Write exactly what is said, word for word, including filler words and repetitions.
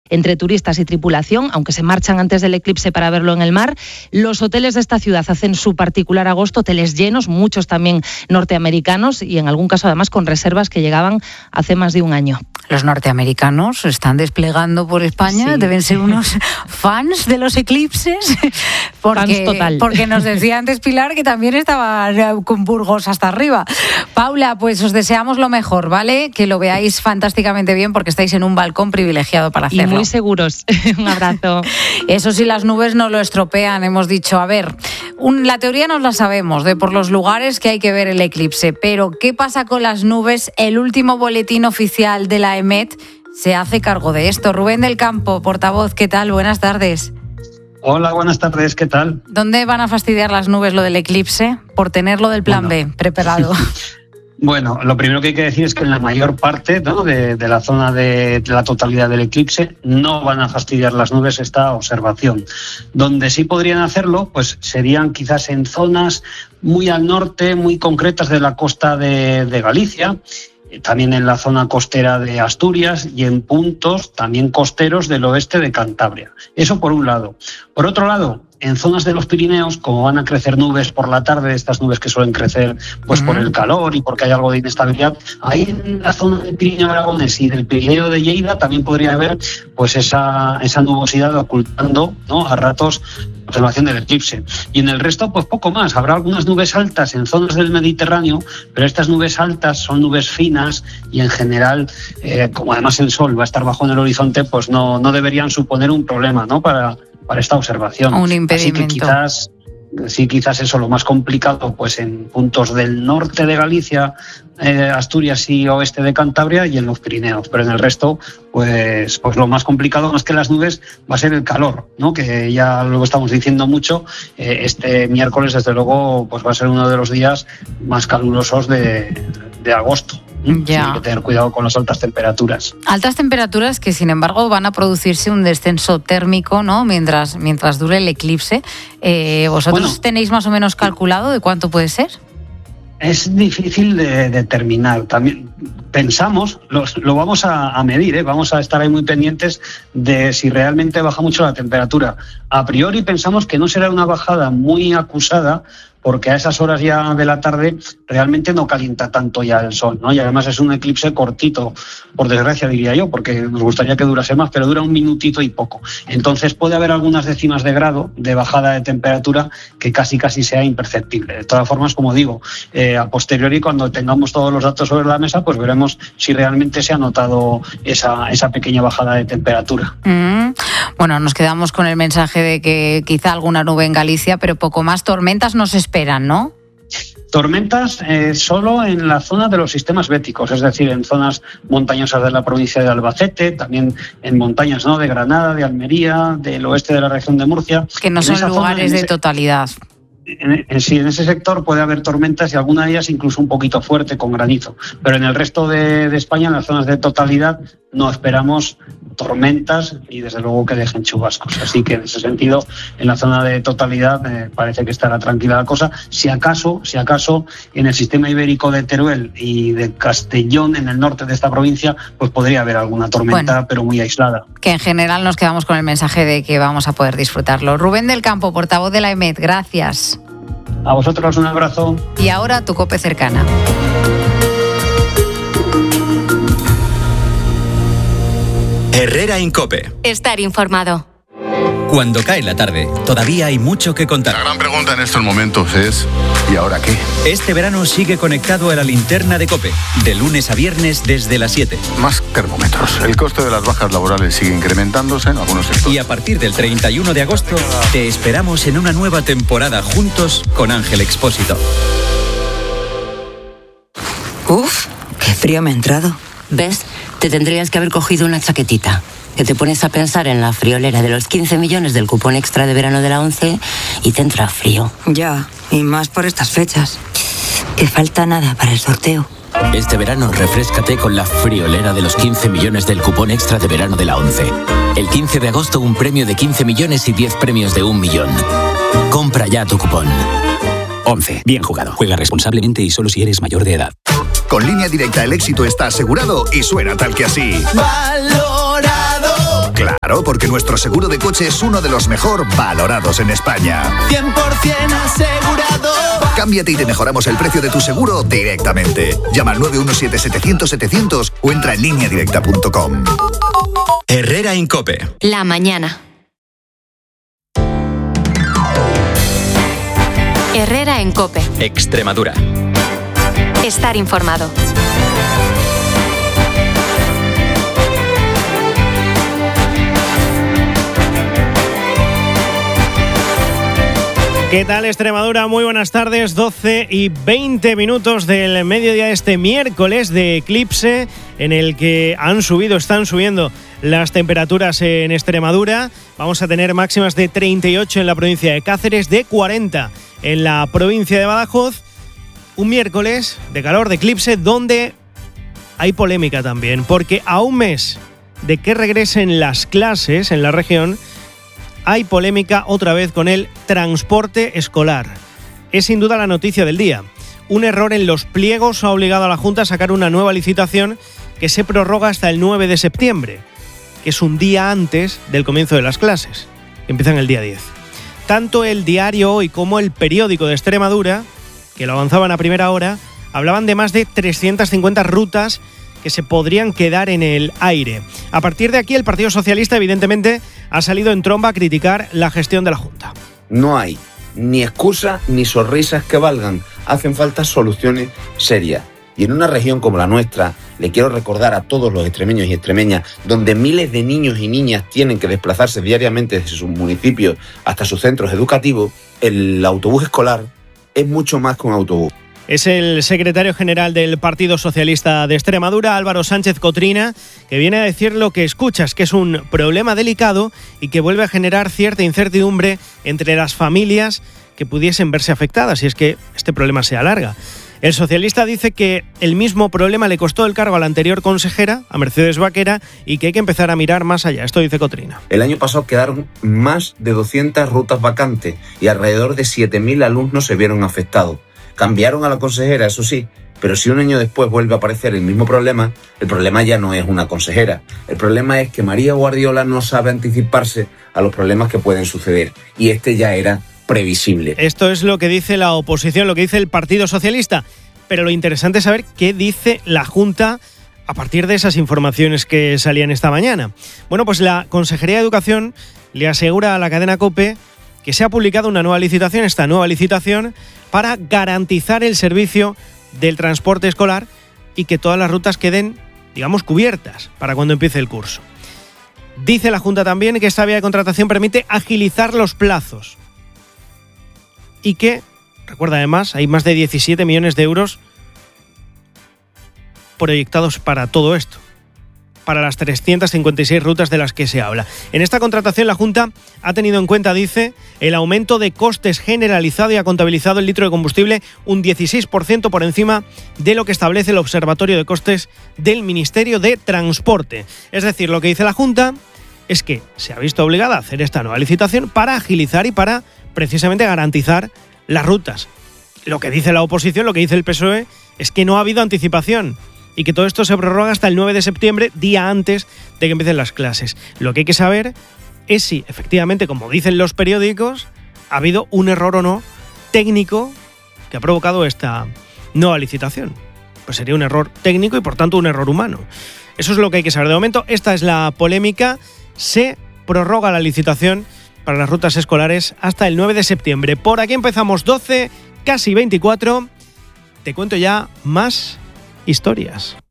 entre turistas y tripulación, aunque se marchan antes del eclipse para verlo en el mar. Los hoteles de esta ciudad hacen su particular agosto, hoteles llenos, muchos también norteamericanos y en algún caso además con reservas que llegaban hace más de un año. Los norteamericanos están desplegando por España, sí. Deben ser unos fans de los eclipses, porque, fans total. Porque nos decía antes Pilar que también estaba con Burgos hasta arriba. Paula, pues os deseamos lo mejor, ¿vale? Que lo veáis fantásticamente bien porque estáis en un balcón privilegiado para hacerlo. Y muy seguros. Un abrazo. Eso sí, las nubes no lo estropean, hemos dicho. A ver, un, la teoría nos la sabemos, de por los lugares que hay que ver el eclipse, pero ¿qué pasa con las nubes? El último boletín oficial de la E M E T se hace cargo de esto. Rubén del Campo, portavoz, ¿qué tal? Buenas tardes. Hola, buenas tardes, ¿qué tal? ¿Dónde van a fastidiar las nubes lo del eclipse? Por tenerlo del plan bueno. B preparado. Bueno, lo primero que hay que decir es que en la mayor parte, ¿no?, de, de la zona de, de la totalidad del eclipse no van a fastidiar las nubes esta observación. Donde sí podrían hacerlo, pues serían quizás en zonas muy al norte, muy concretas de la costa de, de Galicia, también en la zona costera de Asturias y en puntos también costeros del oeste de Cantabria. Eso por un lado. Por otro lado, en zonas de los Pirineos, como van a crecer nubes por la tarde, estas nubes que suelen crecer pues uh-huh. por el calor y porque hay algo de inestabilidad, ahí en la zona del Pirineo Aragonés y del Pirineo de Lleida también podría haber pues esa, esa nubosidad ocultando, ¿no?, a ratos la observación del eclipse. Y en el resto, pues poco más. Habrá algunas nubes altas en zonas del Mediterráneo, pero estas nubes altas son nubes finas y en general, eh, como además el sol va a estar bajo en el horizonte, pues no, no deberían suponer un problema, ¿no?, para para esta observación. Un impedimento. Así que quizás, sí, quizás eso lo más complicado pues en puntos del norte de Galicia, eh, Asturias y oeste de Cantabria y en los Pirineos, pero en el resto pues, pues lo más complicado más que las nubes va a ser el calor, ¿no?, que ya lo estamos diciendo mucho. Eh, este miércoles desde luego pues va a ser uno de los días más calurosos de, de agosto. Ya. Hay que tener cuidado con las altas temperaturas. Altas temperaturas que, sin embargo, van a producirse un descenso térmico, ¿no?, mientras, mientras dure el eclipse. Eh, ¿Vosotros bueno, tenéis más o menos calculado de cuánto puede ser? Es difícil de determinar. También pensamos, lo, lo vamos a, a medir, ¿eh? Vamos a estar ahí muy pendientes de si realmente baja mucho la temperatura. A priori pensamos que no será una bajada muy acusada, porque a esas horas ya de la tarde realmente no calienta tanto ya el sol, ¿no? Y además es un eclipse cortito, por desgracia diría yo, porque nos gustaría que durase más, pero dura un minutito y poco. Entonces puede haber algunas décimas de grado de bajada de temperatura que casi casi sea imperceptible. De todas formas, como digo, eh, a posteriori, cuando tengamos todos los datos sobre la mesa, pues veremos si realmente se ha notado esa, esa pequeña bajada de temperatura. Mm, bueno, nos quedamos con el mensaje de que quizá alguna nube en Galicia, pero poco más. Tormentas nos esperan, ¿no? Tormentas eh, solo en la zona de los sistemas béticos, es decir, en zonas montañosas de la provincia de Albacete, también en montañas, ¿no?, de Granada, de Almería, del oeste de la región de Murcia. Que no son lugares de totalidad. En, en, sí, en ese sector puede haber tormentas y alguna de ellas incluso un poquito fuerte con granizo, pero en el resto de, de España, en las zonas de totalidad, no esperamos tormentas y desde luego que dejen chubascos. Así que en ese sentido, en la zona de totalidad eh, parece que estará tranquila la cosa. Si acaso, si acaso en el sistema ibérico de Teruel y de Castellón, en el norte de esta provincia, pues podría haber alguna tormenta, bueno, pero muy aislada. Que en general nos quedamos con el mensaje de que vamos a poder disfrutarlo. Rubén del Campo, portavoz de la E M E T, gracias. A vosotros un abrazo. Y ahora tu COPE cercana. Herrera en COPE. Estar informado. Cuando cae la tarde, todavía hay mucho que contar. La gran pregunta en estos momentos es ¿y ahora qué? Este verano sigue conectado a la linterna de COPE, de lunes a viernes desde las siete. Más termómetros. El coste de las bajas laborales sigue incrementándose en algunos sectores. Y a partir del treinta y uno de agosto, te esperamos en una nueva temporada juntos con Ángel Expósito. Uf, qué frío me ha entrado. ¿Ves? Te tendrías que haber cogido una chaquetita. Que te pones a pensar en la friolera de los quince millones del cupón extra de verano de la ONCE y te entra frío. Ya, y más por estas fechas. Que falta nada para el sorteo. Este verano refréscate con la friolera de los quince millones del cupón extra de verano de la ONCE. El quince de agosto un premio de quince millones y diez premios de un millón. Compra ya tu cupón. ONCE. Bien jugado. Juega responsablemente y solo si eres mayor de edad. Con Línea Directa el éxito está asegurado y suena tal que así. Valorado. Claro, porque nuestro seguro de coche es uno de los mejor valorados en España. cien por ciento asegurado. Cámbiate y te mejoramos el precio de tu seguro directamente. Llama al nueve uno siete, setecientos, setecientos o entra en línea directa punto com. Herrera Incope. La mañana. Herrera en COPE. Extremadura. Estar informado. ¿Qué tal, Extremadura? Muy buenas tardes, doce y veinte minutos del mediodía de este miércoles de eclipse, en el que han subido, están subiendo las temperaturas en Extremadura. Vamos a tener máximas de treinta y ocho en la provincia de Cáceres, de cuarenta en la provincia de Badajoz. Un miércoles de calor, de eclipse, donde hay polémica también, porque a un mes de que regresen las clases en la región, hay polémica otra vez con el transporte escolar. Es sin duda la noticia del día. Un error en los pliegos ha obligado a la Junta a sacar una nueva licitación que se prorroga hasta el nueve de septiembre, que es un día antes del comienzo de las clases, que empiezan el día diez. Tanto el diario Hoy como el periódico de Extremadura, que lo avanzaban a primera hora, hablaban de más de trescientas cincuenta rutas que se podrían quedar en el aire. A partir de aquí, el Partido Socialista, evidentemente, ha salido en tromba a criticar la gestión de la Junta. No hay ni excusas ni sonrisas que valgan. Hacen falta soluciones serias. Y en una región como la nuestra, le quiero recordar a todos los extremeños y extremeñas, donde miles de niños y niñas tienen que desplazarse diariamente desde sus municipios hasta sus centros educativos, el autobús escolar es mucho más que un autobús. Es el secretario general del Partido Socialista de Extremadura, Álvaro Sánchez Cotrina, que viene a decir lo que escuchas, que es un problema delicado y que vuelve a generar cierta incertidumbre entre las familias que pudiesen verse afectadas, si es que este problema se alarga. El socialista dice que el mismo problema le costó el cargo a la anterior consejera, a Mercedes Vaquera, y que hay que empezar a mirar más allá. Esto dice Cotrina. El año pasado quedaron más de doscientas rutas vacantes y alrededor de siete mil alumnos se vieron afectados. Cambiaron a la consejera, eso sí, pero si un año después vuelve a aparecer el mismo problema, el problema ya no es una consejera. El problema es que María Guardiola no sabe anticiparse a los problemas que pueden suceder, y este ya era previsible. Esto es lo que dice la oposición, lo que dice el Partido Socialista, pero lo interesante es saber qué dice la Junta a partir de esas informaciones que salían esta mañana. Bueno, pues la Consejería de Educación le asegura a la cadena COPE que se ha publicado una nueva licitación, esta nueva licitación, para garantizar el servicio del transporte escolar y que todas las rutas queden, digamos, cubiertas para cuando empiece el curso. Dice la Junta también que esta vía de contratación permite agilizar los plazos y que, recuerda además, hay más de diecisiete millones de euros proyectados para todo esto, para las trescientas cincuenta y seis rutas de las que se habla. En esta contratación la Junta ha tenido en cuenta, dice, el aumento de costes generalizado y ha contabilizado el litro de combustible un dieciséis por ciento por encima de lo que establece el Observatorio de Costes del Ministerio de Transporte. Es decir, lo que dice la Junta es que se ha visto obligada a hacer esta nueva licitación para agilizar y para precisamente garantizar las rutas. Lo que dice la oposición, lo que dice el P S O E, es que no ha habido anticipación y que todo esto se prorroga hasta el nueve de septiembre, día antes de que empiecen las clases. Lo que hay que saber es si, efectivamente, como dicen los periódicos, ha habido un error o no técnico que ha provocado esta nueva licitación. Pues sería un error técnico y, por tanto, un error humano. Eso es lo que hay que saber. De momento, esta es la polémica. Se prorroga la licitación para las rutas escolares hasta el nueve de septiembre. Por aquí empezamos doce, casi veinticuatro. Te cuento ya más historias.